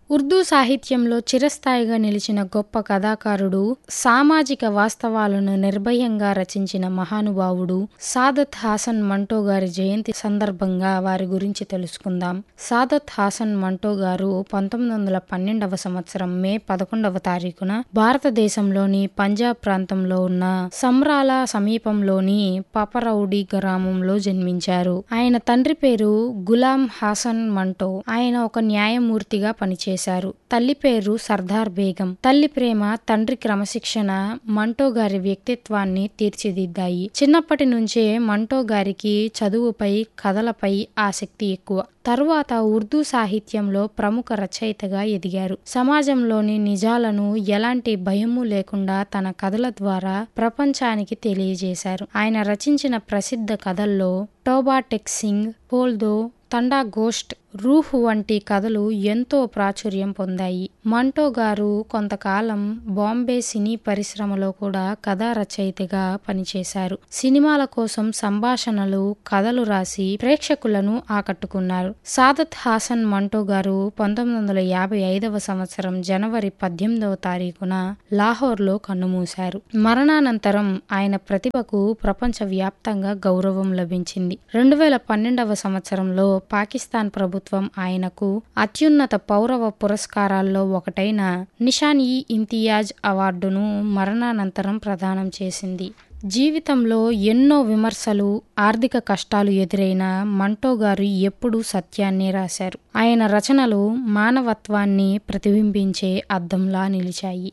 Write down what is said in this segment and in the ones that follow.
ఉర్దూ సాహిత్యంలో చిరస్థాయిగా నిలిచిన గొప్ప కథాకారుడు, సామాజిక వాస్తవాలను నిర్భయంగా రచించిన మహానుభావుడు సాదత్ హాసన్ మంటో గారి జయంతి సందర్భంగా వారి గురించి తెలుసుకుందాం. సాదత్ హాసన్ మంటో గారు 1912వ సంవత్సరం మే 11వ తారీఖున భారతదేశంలోని పంజాబ్ ప్రాంతంలో ఉన్న సమ్రాల సమీపంలోని పపరౌడి గ్రామంలో జన్మించారు. ఆయన తండ్రి పేరు గులాం హాసన్ మంటో. ఆయన ఒక న్యాయమూర్తిగా పనిచేశారు. తల్లి పేరు సర్దార్ బేగం. తల్లి ప్రేమ, తండ్రి క్రమశిక్షణ మంటో గారి వ్యక్తిత్వాన్ని తీర్చిదిద్దాయి. చిన్నప్పటి నుంచే మంటో గారికి చదువుపై, కథలపై ఆసక్తి ఎక్కువ. తరువాత ఉర్దూ సాహిత్యంలో ప్రముఖ రచయితగా ఎదిగారు. సమాజంలోని నిజాలను ఎలాంటి భయము లేకుండా తన కథల ద్వారా ప్రపంచానికి తెలియజేశారు. ఆయన రచించిన ప్రసిద్ధ కథల్లో టోబా టెక్ సింగ్, బోల్దో, తండా గోష్ట్, రూహ్ వంటి కథలు ఎంతో ప్రాచుర్యం పొందాయి. మంటో గారు కొంతకాలం బాంబే సినీ పరిశ్రమలో కూడా కథా రచయితగా పనిచేశారు. సినిమాల కోసం సంభాషణలు, కథలు రాసి ప్రేక్షకులను ఆకట్టుకున్నారు. సాదత్ హాసన్ మంటో గారు 1955వ సంవత్సరం జనవరి 18వ తారీఖున లాహోర్లో కన్నుమూశారు. మరణానంతరం ఆయన ప్రతిభకు ప్రపంచవ్యాప్తంగా గౌరవం లభించింది. 2012వ సంవత్సరంలో పాకిస్తాన్ ప్రభుత్వం ఆయనకు అత్యున్నత పౌరవ పురస్కారాల్లో ఒకటైన నిషాన్-ఇ-ఇమ్తియాజ్ అవార్డును మరణానంతరం ప్రదానం చేసింది. జీవితంలో ఎన్నో విమర్శలు, ఆర్థిక కష్టాలు ఎదురైనా మంటో గారు ఎప్పుడూ సత్యాన్నే రాశారు. ఆయన రచనలు మానవత్వాన్ని ప్రతిబింబించే అద్దంలా నిలిచాయి.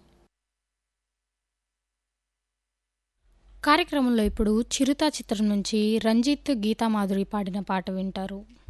కార్యక్రమంలో ఇప్పుడు చిరుత చిత్రం నుంచి రంజిత్, గీతామాధురి పాడిన పాట వింటారు.